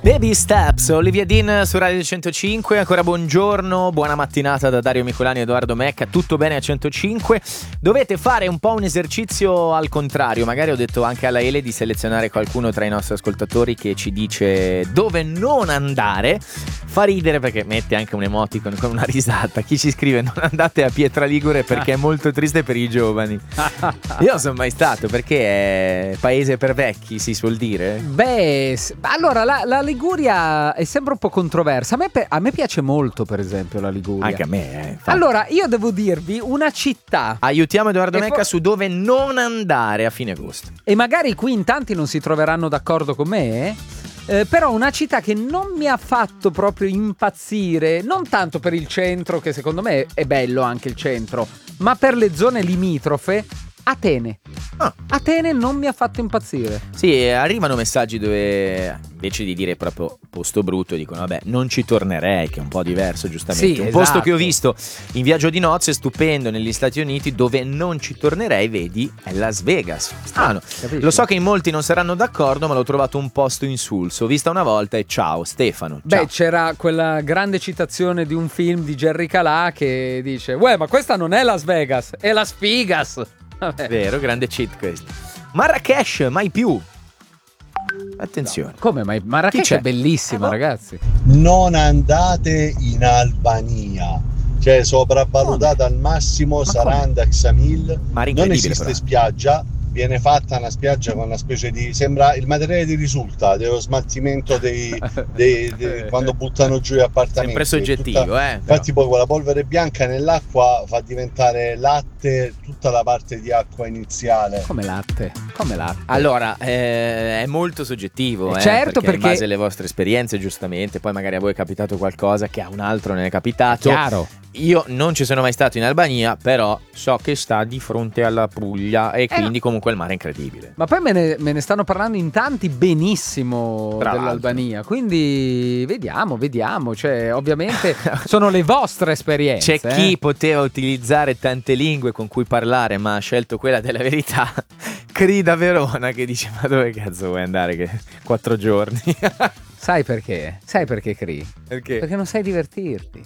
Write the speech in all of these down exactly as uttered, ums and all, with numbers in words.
Baby Steps, Olivia Dean su Radio centocinque. Ancora buongiorno, buona mattinata da Dario Micolani e Edoardo Mecca. Tutto bene a centocinque? Dovete fare un po' un esercizio al contrario. Magari ho detto anche alla Ele di selezionare qualcuno tra i nostri ascoltatori che ci dice dove non andare. Fa ridere perché mette anche un emoticon con una risata. Chi ci scrive non andate a Pietraligure perché è molto triste per i giovani. Io non sono mai stato, perché è paese per vecchi, si suol dire. Beh, allora la, la Liguria è sempre un po' controversa. A me, a me piace molto, per esempio, la Liguria. Anche a me, eh, allora, io devo dirvi una città. Aiutiamo Edoardo Mecca fo- su dove non andare a fine agosto. E magari qui in tanti non si troveranno d'accordo con me, eh? Eh, però una città che non mi ha fatto proprio impazzire, non tanto per il centro, che secondo me è bello anche il centro, ma per le zone limitrofe. Atene. Ah. Atene non mi ha fatto impazzire. Sì, arrivano messaggi dove invece di dire proprio posto brutto dicono vabbè, non ci tornerei, che è un po' diverso, giustamente. Sì, un esatto. Posto che ho visto in viaggio di nozze stupendo negli Stati Uniti, dove non ci tornerei, vedi, è Las Vegas. Strano. Ah, Lo so che in molti non saranno d'accordo, ma l'ho trovato un posto insulso. Vista una volta e ciao Stefano. Ciao. Beh, c'era quella grande citazione di un film di Jerry Calà che dice uè, ma questa non è Las Vegas, è Las Figas. Vabbè. Vero, grande cheat questo. Marrakesh, mai più. Attenzione. No, come mai? Marrakesh è bellissima, eh, ragazzi. Non andate in Albania, cioè sopravvalutata al massimo. Ma Saranda, Xamil. Mare Non incredibile, esiste però. spiaggia. Viene fatta una spiaggia con una specie di, sembra il materiale di risulta dello smaltimento dei, dei, dei quando buttano giù gli appartamenti. Sempre soggettivo, tutta, eh, infatti poi quella polvere bianca nell'acqua fa diventare latte tutta la parte di acqua iniziale. Come latte, come latte. Allora, eh, è molto soggettivo, Eh, eh, certo, perché, perché- in base alle vostre esperienze, giustamente, poi magari a voi è capitato qualcosa che a un altro non è capitato. Chiaro. Io non ci sono mai stato in Albania, però so che sta di fronte alla Puglia e quindi no. comunque il mare è incredibile. Ma poi me ne, me ne stanno parlando in tanti benissimo Tra dell'Albania, quindi vediamo, vediamo, cioè ovviamente sono le vostre esperienze. C'è chi eh. poteva utilizzare tante lingue con cui parlare, ma ha scelto quella della verità. Cri da Verona che dice ma dove cazzo vuoi andare che quattro giorni? Sai perché? Sai perché Cri? Perché? Perché non sai divertirti.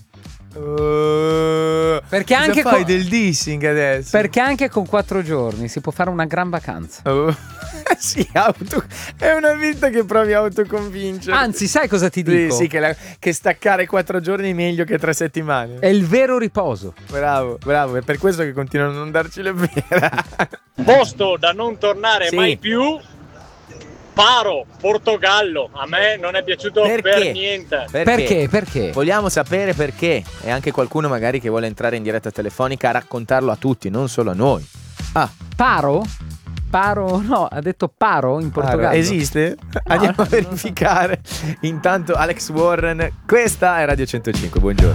Uh, Perché anche fai con- del dissing adesso? Perché anche con quattro giorni si può fare una gran vacanza. Oh. Sì, auto. È una vita che provi a autoconvincere. Anzi, sai cosa ti Sì, dico? sì, che, la- che staccare quattro giorni è meglio che tre settimane. È il vero riposo. Bravo, bravo, è per questo che continuano a non darci le vere. Posto da non tornare Sì. mai più. Paro, Portogallo, a me non è piaciuto Perché? per niente. Perché? Perché? Vogliamo sapere perché. E anche qualcuno magari che vuole entrare in diretta telefonica a raccontarlo a tutti, non solo a noi. Ah, Paro? Paro? No, ha detto Paro in Portogallo. esiste? Andiamo a verificare. Intanto Alex Warren, questa è Radio centocinque, buongiorno.